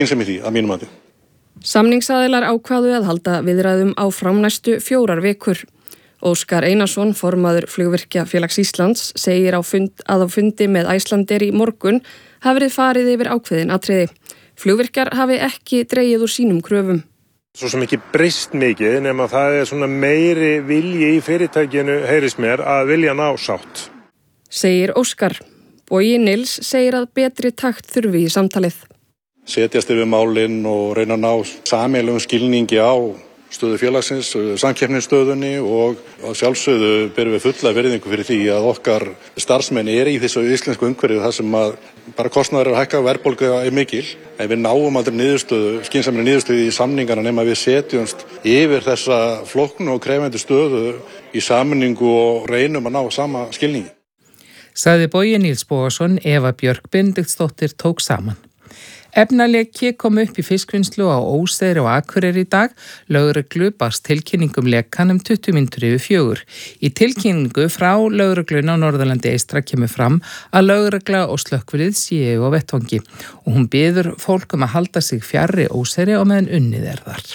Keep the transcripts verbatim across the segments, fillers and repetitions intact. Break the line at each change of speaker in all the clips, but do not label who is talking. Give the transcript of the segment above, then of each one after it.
Sem í því, að mínum mati.
Samningsaðilar ákváðu að halda viðræðum áfram næstu fjórar vikur. Óskar Einarsson, formaður Flugvirkjafélags Íslands, segir á fund, að á fundi með Icelandair í morgun hafi verið farið yfir ákveðin atriði. Flugvirkjar hafi ekki dregið úr sínum kröfum.
Svo sem ekki breyst mikið, nema það er svona meiri vilji í fyrirtækinu, heyrist mér, að vilja ná sátt.
Segir Óskar. Bogi Nils segir að betri takt þurfi í samtalið.
Setjast yfir málin og reyna að ná sameiginlegum skilningi á stöðu félagsins, samkeppnisstöðunni og sjálfsögðu berum við fulla virðingu fyrir því að okkar starfsmenn er í þessu íslensku umhverfi þar sem að bara kostnaður er að hækka, verðbólga er mikil. En við náum aldrei niðurstöðu, skynsamlega niðurstöðu í samningana nema við setjumst yfir þessa flóknu og krefjandi stöðu í sameiningu og reynum að ná sama skilningi.
Sagði Bogi Nils Bogason, Eva Björk Benediktsdóttir tók saman. Efnaleki kom upp í fiskvinnslu á Óseyri og Akureyri í dag. Lögreglu barst tilkynningum lekan um tuttugu mínútur yfir fjögur. Í tilkynningu frá lögregluna á Norðurlandi eystra kemur fram að lögregla og slökkvilið séu á vettvangi og hún biður fólk um að halda sig fjarri Óseyri og meðan unnið er þar.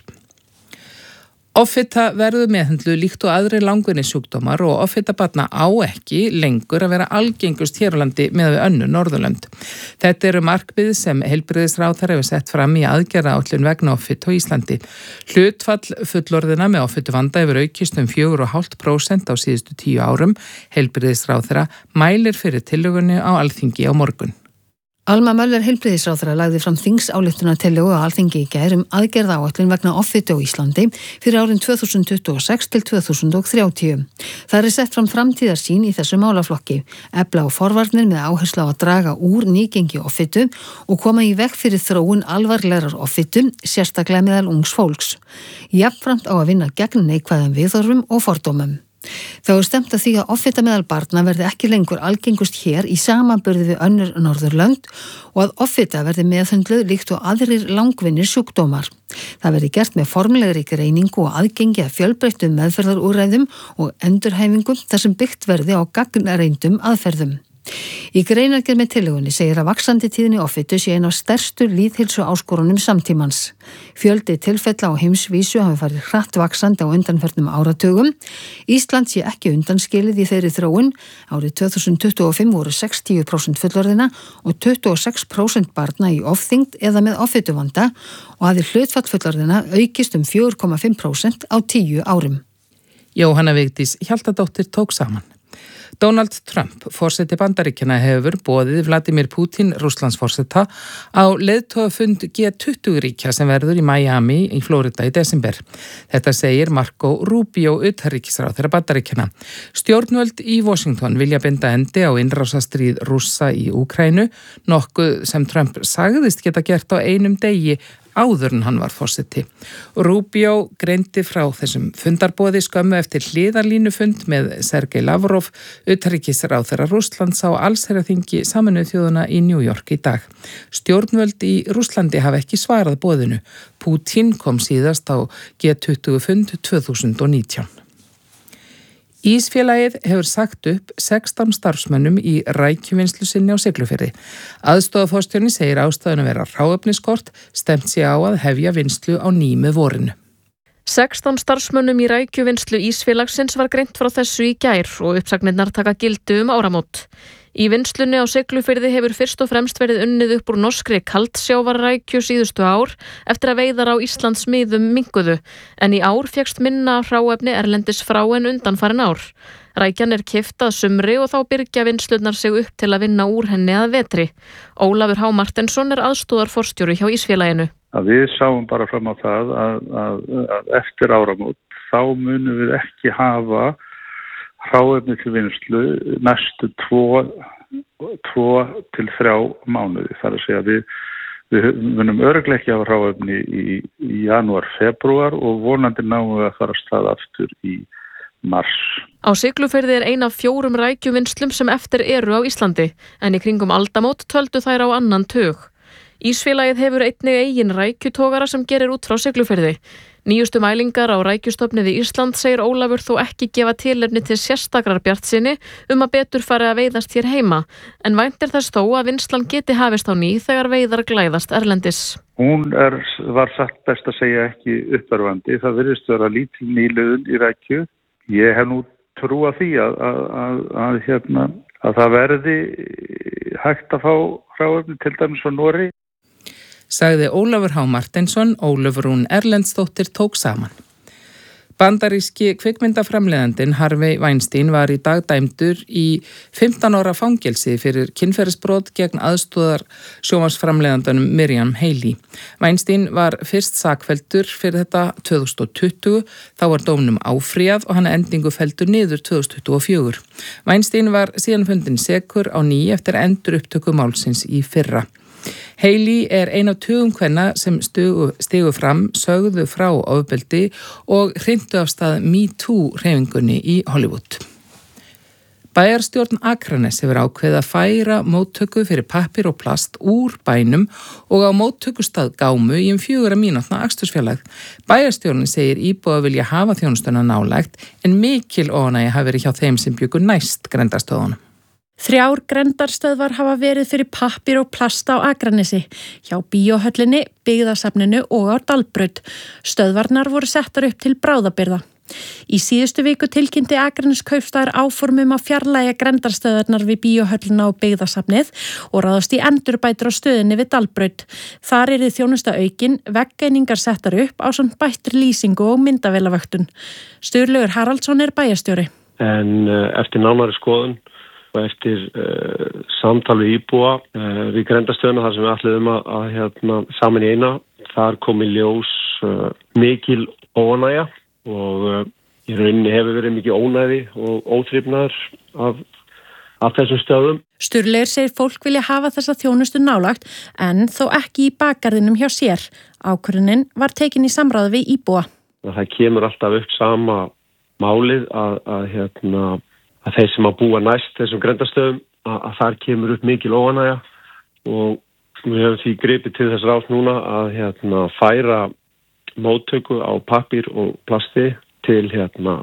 Offita verður meðhöndlu líkt og aðri langvinni sjúkdómar og offita barna á ekki lengur að vera algengust hér á landi með við önnur Norðurlönd. Þetta eru markmið sem heilbrigðisráðherra hefur sett fram í aðgerðaáætlun vegna offita á Íslandi. Hlutfall fullorðina með offitu vanda hefur aukist um fjögur komma fimm prósent á síðustu tíu árum. Heilbrigðisráðherra mælir fyrir tillögunni á Alþingi á morgun.
Alma Möller heilbrigðisráðherra lagði fram þingsályktunartillögu á Alþingi í gær um aðgerðaáætlun vegna offitu á Íslandi fyrir árin tvö þúsund tuttugu og sex til tvö þúsund þrjátíu. Það er sett fram framtíðarsýn í þessu málaflokki, efla á forvarnir með áherslu á að draga úr nýgengi offitu og koma í veg fyrir þróun alvarlegrar offitu, sérstaklega meðal ungs fólks. Jafnframt á að vinna gegn neikvæðum viðhorfum og fordómum. Þá er stefnt að því að offita meðal barna verði ekki lengur algengust hér í samanburði við önnur Norðurlönd og að offita verði meðhöndluð líkt og aðrir langvinnir sjúkdómar. Það verði gert með formlegri greiningu og aðgengi að fjölbreyttum meðferðarúrræðum og endurhæfingum þar sem byggt verði á gagnreyndum aðferðum. Í greinargerð með tillögunni segir að vaxandi tíðni offitu sé ein af stærstu lýðheilsu áskorunum samtímans. Fjöldi tilfella á heimsvísu hafi farið hratt vaxandi á undanförnum áratugum. Ísland sé ekki undanskilið í þeirri þróun. Árið tvö þúsund tuttugu og fimm voru sextíu prósent fullorðina og tuttugu og sex prósent barna í ofþyngd eða með offituvanda og hafði hlutfall fullorðina aukist um fjögur komma fimm prósent á tíu árum.
Jóhanna Vigdís Hjaltadóttir tók saman. Donald Trump, forseti Bandaríkjanna, hefur boðið Vladimir Putin, Rússlandsforseta, á leiðtogafund G tuttugu ríkja sem verður í Miami í Flórida í desember. Þetta segir Marco Rubio, utanríkisráðherra Bandaríkjanna. Stjórnvöld í Washington vilja binda endi á innrásarstríð Rússa í Úkraínu, nokkuð sem Trump sagðist geta gert á einum degi áður en hann var forseti. Rubio greindi frá þessum fundarboði skömmu eftir hliðarlínufund með Sergei Lavrov, utanríkisráðherra Rússlands á allsherjarþingi Sameinuðu þjóðanna í New York í dag. Stjórnvöld í Rússlandi hafa ekki svarað boðinu. Putin kom síðast á G tuttugu fund tvö þúsund og nítján. Ísfélagið hefur sagt upp sextán starfsmönnum í rækjuvinnslu sinni á Siglufirði. Aðstoðarforstjóri segir ástæðuna vera hráefniskort, stefnt sé á að hefja vinnslu á ný með vorinu.
sextán starfsmönnum í rækjuvinnslu Ísfélagsins var greint frá þessu í gær og uppsagnirnar taka gildi um áramót. Í vinnslunni á Siglufirði hefur fyrst og fremst verið unnið upp úr norskri kaldsjávarrækju síðustu ár eftir að veiðar á Íslands miðum minnkuðu, en í ár fékkst minna hráefni erlendis frá en undanfarin ár. Rækjan er keypt að sumri og þá byrgja vinnslurnar sig upp til að vinna úr henni að vetri. Ólafur H. Martensson er aðstoðarforstjóri hjá Ísfélaginu.
Að við sáum bara fram á það að, að, að eftir áramót þá munum við ekki hafa hráefni til vinnslu næstu tvo, tvo til þrjá mánuði. Það er að segja að við, við munum örugglega ekki hafa hráefni í, í janúar, febrúar og vonandi náum við að fara að staða aftur í mars.
Á Siglufirði er ein af fjórum rækjuvinnslum sem eftir eru á Íslandi, en í kringum aldamót töldu þær á annan tug. Ísfélagið hefur einnig eigin rækjutógara sem gerir út frá Siglufirði. Nýjustu mælingar á rækjustofni við Ísland segir Ólafur þó ekki gefa tilefni til sérstakrar bjartsýni um að betur fari að veiðast hér heima, en væntir þess þó að vinnslan geti hafist á ný þegar veiðar glæðast erlendis.
Hún er, var satt best að segja ekki uppörvandi. Það virðist vera lítil nýliðun í rækju. Ég hef nú trú að því að, að, að, að, hérna, að það verði hægt að fá hráefni til dæmis frá Noregi.
Sagði Ólafur H. Marteinsson. Ólafur Rún Erlendsdóttir tók saman. Bandaríski kvikmyndaframleiðandinn Harvey Weinstein var í dag dæmdur í fimmtán ára fangelsi fyrir kynferðisbrot gegn aðstoðar sjónvarpsframleiðandanum Miriam Haley. Weinstein var fyrst sakfelldur fyrir þetta tvö þúsund tuttugu, þá var dómnum áfrýjað og hann endingu felldur niður tvö þúsund tuttugu og fjögur. Weinstein var síðan fundinn sekur á ný eftir endur upptöku málsins í fyrra. Haley er ein af tugum kvenna sem stigu, stigu fram, sögðu frá ofbeldi og hrintu af stað Me Too hreyfingunni í Hollywood. Bæjarstjórn Akranes hefur ákveðið að færa móttöku fyrir pappír og plast úr bænum og á móttökustað Gámu í um fjögurra mínútna akstursfjarlægð. Bæjarstjórnin segir íbúa vilja hafa þjónustuna nálægt en mikil óánægja hafi verið hjá þeim sem bjuggu næst grenndarstöðunum.
Þrjár grendarstöðvar hafa verið fyrir pappír og plast á Akranesi, hjá Bíóhöllinni, Byggðasafninu og á Dalbraut. Stöðvarnar voru settar upp til bráðabirgða. Í síðustu viku tilkynnti Akranes kaupstaðar áformum að fjarlægja grendarstöðvarnar við Bíóhöllina og Byggðasafnið og ráðast í endurbætur á stöðinni við Dalbraut. Þar yrði þjónusta aukin, veggeiningar settar upp ásamt bættri lýsingu og myndavélavöktun. Sturlaugur Haraldsson er bæjarstjóri.
En eftir nánari skoðun og eftir uh, samtal við íbúa uh, við grendastöðuna þar sem við ætluðum að, að hérna, saman í eina, þar kom í ljós uh, mikil óánægja og uh, í rauninni hefur verið mikil ónæði og óþrifnaður af, af þessum stöðum.
Sturlaugur segir fólk vilja hafa þessa þjónustu nálagt en þó ekki í bakgarðinum hjá sér. Ákvörðunin var tekin í samráði við íbúa.
Það kemur alltaf upp sama málið að, að hérna að þeir sem að búa næst þessum grendastöðum að, að þar kemur upp mikil óánægja og við höfum því gripið til þess ráð núna að hérna, færa móttöku á pappír og plasti til hérna,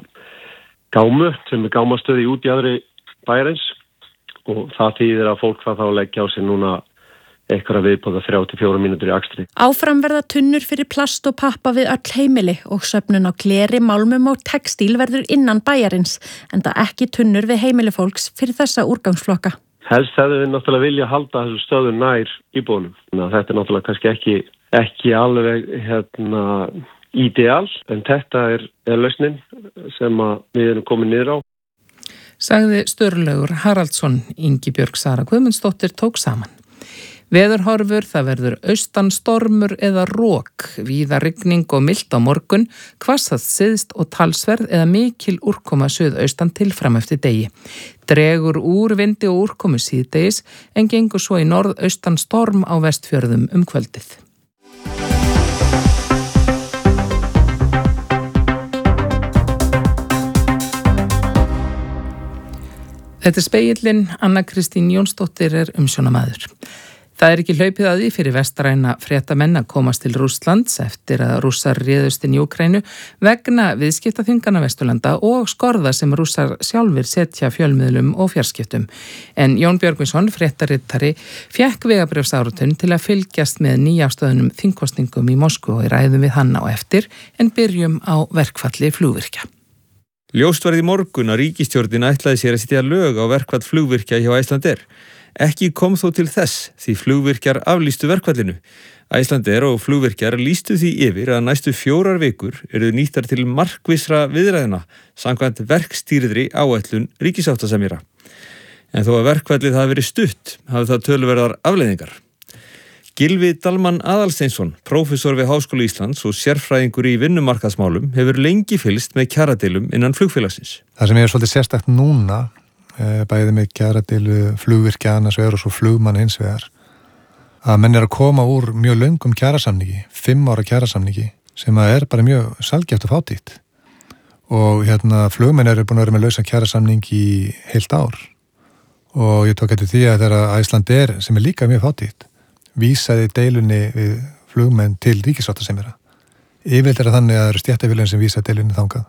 Gámu sem er gámastöði út í aðri bæjarins og það þýðir að fólk það þá leggja á sig núna eitthvað viðbóða þrjár til fjórar mínútur í akstri.
Áfram verða tunnur fyrir plast og pappa við öll heimili og söfnun á gleri, málmum og textíl verður innan bæjarins, en það ekki tunnur við heimili fólks fyrir þessa úrgangsflokka.
Helst hefðu við náttúrulega vilja halda þessu stöðu nær íbúðunum. Þetta er náttúrulega kannski ekki, ekki alveg hérna, ideal, en þetta er, er lausnin sem við erum komin niður á.
Sagði Sturlaugur Haraldsson. Ingibjörg Sara Guðmundsdóttir tók saman. Veðurhorfur, það verður austan stormur eða rok, víða rigning og milt á morgun, hvassast syðst og talsverð eða mikil úrkoma suðaustan til fram eftir degi. Dregur úr vindi og úrkomu síðdegis en gengur svo í norðaustan storm á Vestfjörðum um kvöldið. Þetta er Spegillinn, Anna Kristín Jónsdóttir er umsjónamaður. Það er ekki hlaupið að því fyrir vestræna fréttamenn að komast til Rússlands eftir að Rússar réðust inn í Úkraínu vegna viðskiptaþvingana Vesturlanda og skorða sem Rússar sjálfir setja fjölmiðlum og fjarskiptum. En Jón Björgvinsson, fréttarittari, fékk vegabréfsáritun til að fylgjast með nýjafstöðunum þingkosningum í Moskvu og í ræðum við hann á eftir en byrjum á verkfalli flugvirkja.
Ljóst varð í morgun að ríkisstjórnin ætlaði sér að setja lög á verkfall flugvirkja hjá Icelandair. Ekki kom þó til þess því flugvirkjar aflýstu verkfallinu. Icelandair og flugvirkjar lýstu því yfir að næstu fjórar vikur eru nýttar til markvissra viðræðina samkvæmt verkstýrðri áætlun ríkisáttasemjara. En þó að verkfallið hafi verið stutt hafi það töluverðar afleiðingar. Gylfi Dalmann Aðalsteinsson, prófessor við Háskóla Íslands og sérfræðingur í vinnumarkaðsmálum, hefur lengi fylgst með kjaradeilum innan flugfélagsins.
Það sem er svolítið sérstakt núna, bæði með kjaradeilu flugvirkja annars vegar og svo flugmann hins vegar, að menn er að koma úr mjög löngum kjarasamningi, fimm ára kjarasamningi, sem að er bara mjög sjaldgæft og fátítt. Og hérna flugmenn eru búin að vera með lausa kjarasamning í heilt ár. Og ég tók eftir því að þegar Icelandair, sem er líka mjög fátítt, vísaði deilunni við flugmenn til ríkissáttasemjara. Yfirleitt er það þannig að það eru stéttarfélögin sem vísa deilunni þangað.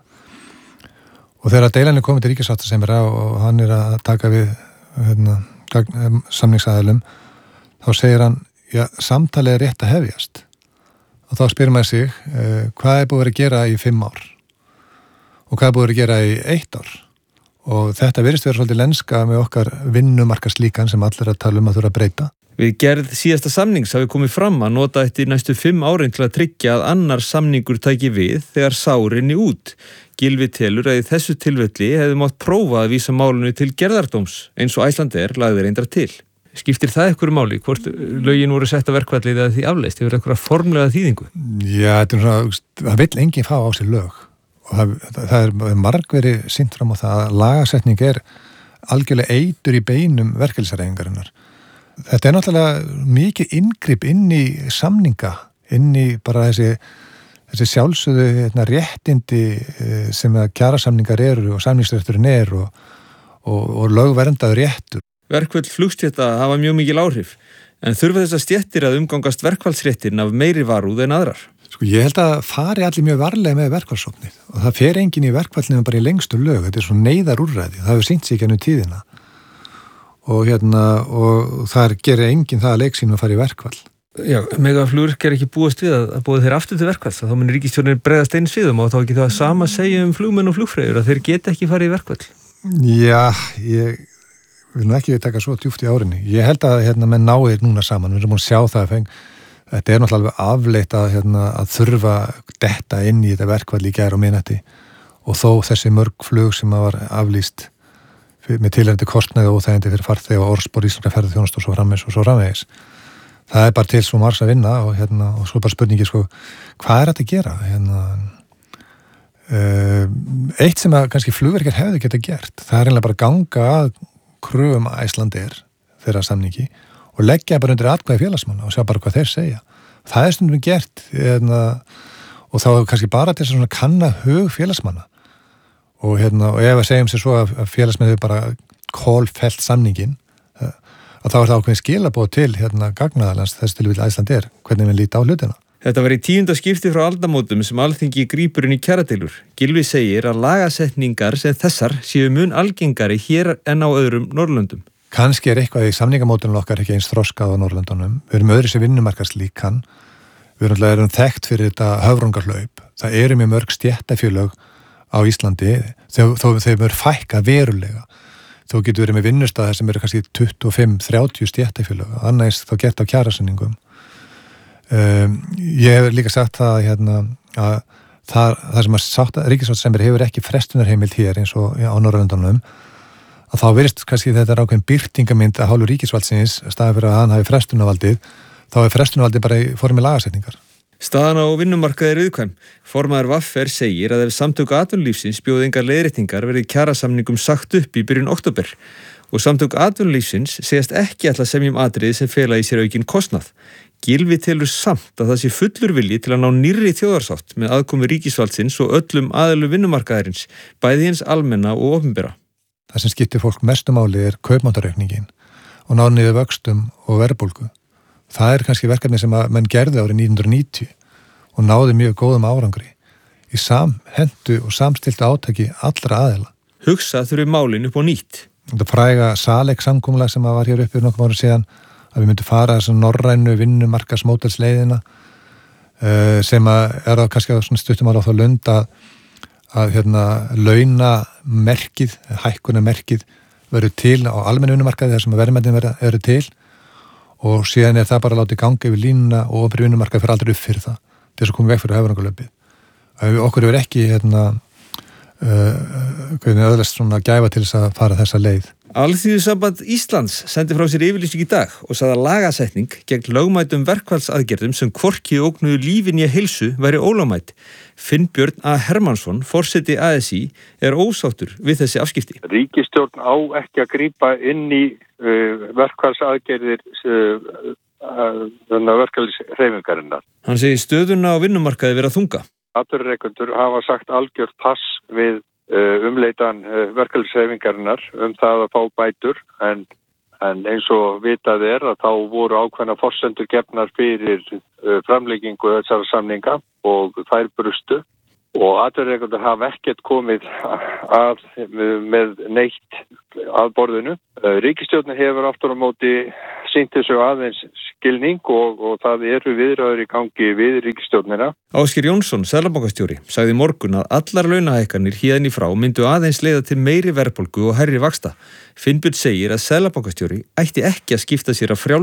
Og þegar deilan er komið til ríkissáttasemjara og hann er að taka við hérna, samningsaðilum, þá segir hann, já, samtalið er rétt að hefjast. Og þá spyrir maður sig, uh, hvað er búið að gera í fimm ár? Og hvað er búið að gera í eitt ár? Og þetta virðist vera svolítið lenska með okkar vinnumarkaslíkan sem allir að tala um að þurfa að breyta.
Við gerð síðasta samnings hafi komið fram að nota eftir næstu fimm árin til að tryggja að annar samningur tæki við þegar sárinni út. Gylfi telur að í þessu tilfelli hefði mátt prófa að vísa málinu til gerðardóms eins og Icelandair lagði reyndar til. Skiptir það einhverju máli? Hvort lögin voru sett á verkfallið eða því afleist? Hefur einhverja formlega þýðingu?
Já, þetta er svona, það vill enginn fá á sig lög. Og það, það er margveri sýnt fram á það að lagasetning er algjörlega eitur í beinum verkefælisræðingarinnar. Þetta er náttúrulega mikið inngrip inn í samninga, inn í bara þessi, þessi sjálfsögðu hérna, réttindi sem að kjarasamningar eru og samningsrétturinn er og, og, og lögverndaður réttur.
Verkföll flugstétta hafa mjög mikil áhrif, en þurfa þess að stéttir að umgangast verkfallsréttin af meiri varúð en aðrar.
Sko ég held að fari allir mjög varlega með verkfallsóknir og það fer enginn í verkfallinu bara í lengstu lög, þetta er svona neyðarúrræði, það hefur sýnt sig ekki ennum tíðina. Og hérna, og þar gerir enginn það að leik sínum að fara í verkfall.
Já, mega flugvirkjar er ekki búast við að, að búið þeir aftur til verkfalls, þá munir ríkisstjórnin bregðast eins við og þá ekki það sama að segja um flugmenn og flugfreyjur að þeir geta ekki farið í verkfall.
Já, ég vil nú ekki taka svo djúpt í árinni. Ég held að hérna menn náir núna saman, við erum búin að sjá það að feng, þetta er náttúrulega afleitt að, hérna, að þurfa detta inn í þetta verkfall í gær og miðnætti og þó þessi mörg flug sem var aflýst með tilhengandi kostnaði og óþægindi fyrir farþega og orðspor íslenskra ferðaþjónustu og svo framvegis og svo framvegis. Það er bara til svo margs að vinna og, hérna, og svo bara spurningi sko, hvað er þetta að gera? Hérna, uh, eitt sem að kannski flugverkjar hefðu geta gert, það er einlega bara ganga að kröfum Icelandair þeirra samningi og leggja bara undir atkvæði félagsmanna og sjá bara hvað þeir segja. Það er stundum gert hérna, og þá kannski bara til þess að kanna hug félagsmanna. Og, hérna, og ef að segjum sér svo að félagsmiður bara kólfellt samningin að þá er það ákveðin skilabóð til hérna gagnaðalans þess til við Icelandair, hvernig við líta á hlutina.
Þetta var í tíunda skipti frá aldamótum sem Alþingi grípur inn í kjaradeilur. Gylfi segir að lagasetningar sem þessar séu mun algengari hér en á öðrum Norðurlöndum.
Kannski er eitthvað í samningamótunum okkar ekki eins þroskað á Norðurlöndunum. Við erum öðru sem vinnumarkaslíkan. Við erum þekkt fyrir þetta höfrungarhlaup. Það eru mjög mörg stéttafélög á Íslandi, þó þeim er fækka verulega. Þó getur verið með vinnustæðar sem eru kannski tuttugu og fimm til þrjátíu stéttafélög, annars þá gert á kjarasamningum. Um, ég hef líka sagt það hérna, að það, það sem að ríkissáttasemjari hefur ekki frestunarheimild hér eins og á Norðurlöndunum, að þá virðist kannski þetta er ákveðin birtingamynd að hálfu ríkisvaldsins, staðið fyrir að hann hafi frestunarvaldið, þá er frestunarvaldið bara í formi lagasetningar.
Staðan á vinnumarkaði er viðkvæm. Formaður V R segir að ef samtök atvinnulífsins bjóði engar leiðréttingar verði kjarasamningum sagt upp í byrjun október og samtök atvinnulífsins segast ekki ætla að semja um atriði sem fela í sér aukinn kostnað. Gylfi telur samt að það sé fullur vilji til að ná nýrri þjóðarsátt með aðkomu ríkisvaldsins og öllum aðilum vinnumarkaðarins, bæði hins almenna og opinbera.
Það sem skiptir fólk mestu máli er kaupmáttaraukningin og ná niður vöxtum og verðbólgu. Það er kannski verkefni sem að menn gerði árið nítján hundruð níutíu og náði mjög góðum árangri í samhentu og samstiltu átaki allra aðila.
Hugsa þurfi málin upp á nýtt.
Þetta fræga Salek-samkomulag sem var hér uppi nokkuð ára síðan að við myndum fara þessum norrænu vinnumarkaðsmódelsleiðina sem að er það kannski að stuttum ára á þá lund að, að hérna, launamerkið, hækkunarmerkið verður til á almennu vinnumarkaði þar sem að verðmætin eru til og síðan er það bara að láta í gangi yfir línuna og opinber vinnumarkað fyrir aldrei upp fyrir það til þess að koma veg fyrir höfrungarlöpið. Okkur hefur ekki hérna, uh, öðlast svona gæfa til þess að fara þessa leið.
Alþýðusamband Íslands sendi frá sér yfirlýsing í dag og sagði að lagasetning gegn lögmætum verkfallsaðgerðum sem hvorki ógnuðu lífi né heilsu væri ólögmæt. Finnbjörn A. Hermannsson, forseti A S Í, er ósáttur við þessi afskipti.
Ríkisstjórn á ekki að grípa inn í uh, verkfallsaðgerðir uh, uh, verkfallshreyfingarinnar.
Hann segir stöðuna á vinnumarkaði vera þunga.
Atvinnurekendur hafa sagt algjört pass við umleitan verkefælshreyfingarinnar um það að fá bætur en En eins og vitað er að þá voru ákveðna forsendur gefnar fyrir framleggingu þessara samninga og þær brustu og atvinnurekendur hafa ekkert komið að með neitt að borðinu. Ríkisstjórnin hefur aftur á móti sýnt þessu aðeins skilning og, og það eru viðræður í gangi við ríkisstjórnina.
Ásgeir Jónsson, seðlabankastjóri, sagði í morgun að allar launahækkanir héðan í frá myndu aðeins leiða til meiri verðbólgu og hærri vaxta. Finnbjörn segir að seðlabankastjóri ætti ekki að skipta sér af frjáls